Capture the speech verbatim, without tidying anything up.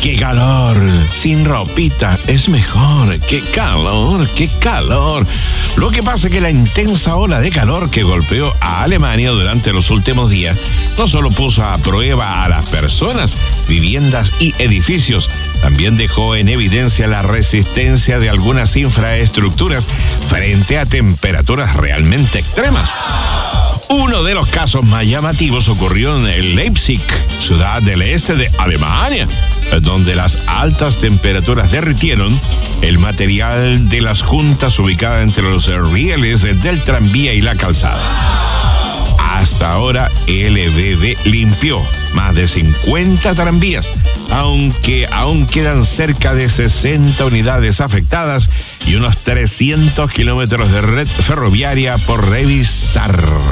¡Qué calor! Sin ropita es mejor. ¡Qué calor! ¡Qué calor! Lo que pasa es que la intensa ola de calor que golpeó a Alemania durante los últimos días no solo puso a prueba a las personas, viviendas y edificios, también dejó en evidencia la resistencia de algunas infraestructuras frente a temperaturas realmente extremas. Uno de los casos más llamativos ocurrió en Leipzig, ciudad del este de Alemania, donde las altas temperaturas derritieron el material de las juntas ubicadas entre los rieles del tranvía y la calzada. Hasta ahora, L B B limpió más de cincuenta tranvías, aunque aún quedan cerca de sesenta unidades afectadas y unos trescientos kilómetros de red ferroviaria por revisar.